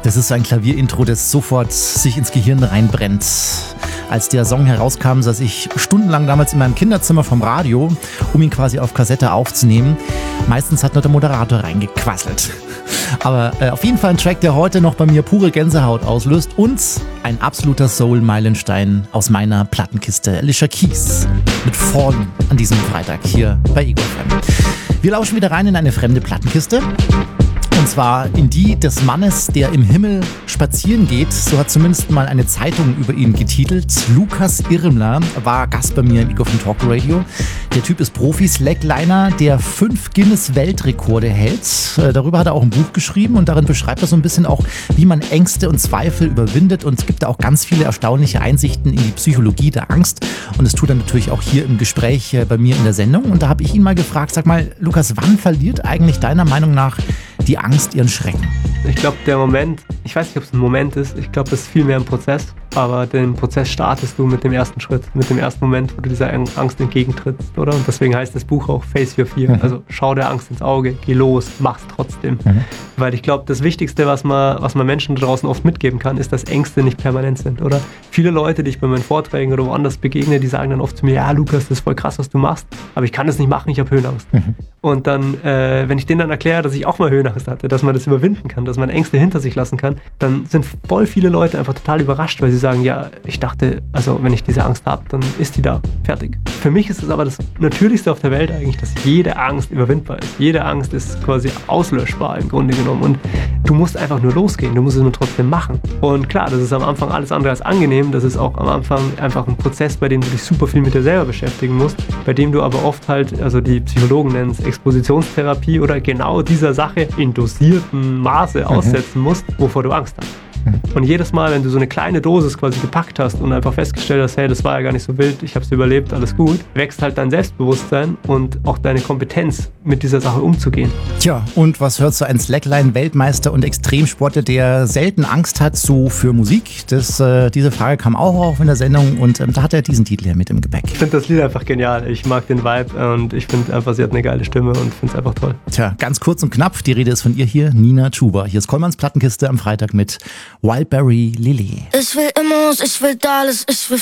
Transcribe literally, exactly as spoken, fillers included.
Das ist so ein Klavierintro, das sofort sich ins Gehirn reinbrennt. Als der Song herauskam, saß ich stundenlang damals in meinem Kinderzimmer vom Radio, um ihn quasi auf Kassette aufzunehmen. Meistens hat nur der Moderator reingequasselt. Aber äh, auf jeden Fall ein Track, der heute noch bei mir pure Gänsehaut auslöst und ein absoluter Soul-Meilenstein aus meiner Plattenkiste. Alicia Keys mit Fallen an diesem Freitag hier bei Ego F M. Wir lauschen wieder rein in eine fremde Plattenkiste. Und zwar in die des Mannes, der im Himmel spazieren geht. So hat zumindest mal eine Zeitung über ihn getitelt. Lukas Irmler war Gast bei mir im Ego F M Talk Radio. Der Typ ist Profi, Slackliner, der fünf Guinness-Weltrekorde hält. Äh, darüber hat er auch ein Buch geschrieben und darin beschreibt er so ein bisschen auch, wie man Ängste und Zweifel überwindet. Und es gibt da auch ganz viele erstaunliche Einsichten in die Psychologie der Angst. Und das tut er natürlich auch hier im Gespräch äh, bei mir in der Sendung. Und da habe ich ihn mal gefragt, sag mal, Lukas, wann verliert eigentlich deiner Meinung nach die Angst ihren Schrecken? Ich glaube, der Moment, ich weiß nicht, ob es ein Moment ist, ich glaube, das ist viel mehr ein Prozess, aber den Prozess startest du mit dem ersten Schritt, mit dem ersten Moment, wo du dieser Angst entgegentrittst, oder? Und deswegen heißt das Buch auch Face Your Fear, mhm. also schau der Angst ins Auge, geh los, mach's trotzdem. Mhm. Weil ich glaube, das Wichtigste, was man, was man Menschen da draußen oft mitgeben kann, ist, dass Ängste nicht permanent sind, oder? Viele Leute, die ich bei meinen Vorträgen oder woanders begegne, die sagen dann oft zu mir, ja Lukas, das ist voll krass, was du machst, aber ich kann das nicht machen, ich habe Höhenangst. Mhm. Und dann, äh, wenn ich denen dann erkläre, dass ich auch mal Höhenangst hatte, dass man das überwinden kann, dass man Ängste hinter sich lassen kann, dann sind voll viele Leute einfach total überrascht, weil sie sagen, ja, ich dachte, also wenn ich diese Angst habe, dann ist die da, fertig. Für mich ist es aber das Natürlichste auf der Welt eigentlich, dass jede Angst überwindbar ist. Jede Angst ist quasi auslöschbar im Grunde genommen und du musst einfach nur losgehen, du musst es nur trotzdem machen. Und klar, das ist am Anfang alles andere als angenehm, das ist auch am Anfang einfach ein Prozess, bei dem du dich super viel mit dir selber beschäftigen musst, bei dem du aber oft halt, also die Psychologen nennen es Expositionstherapie oder genau dieser Sache in dosiertem Maße aussetzen musst, wovor du Angst hast. Und jedes Mal, wenn du so eine kleine Dosis quasi gepackt hast und einfach festgestellt hast, hey, das war ja gar nicht so wild, ich habe es überlebt, alles gut, wächst halt dein Selbstbewusstsein und auch deine Kompetenz, mit dieser Sache umzugehen. Tja, und was hört so ein Slackline-Weltmeister und Extremsportler, der selten Angst hat, so für Musik? Das, äh, diese Frage kam auch auf in der Sendung und ähm, da hat er diesen Titel hier mit im Gepäck. Ich finde das Lied einfach genial. Ich mag den Vibe und ich finde einfach, sie hat eine geile Stimme und finde es einfach toll. Tja, ganz kurz und knapp, die Rede ist von ihr hier, Nina Chuba. Hier ist Kollmanns Plattenkiste am Freitag mit Wildberry Lily. Ich will Immos, ich will alles, ich will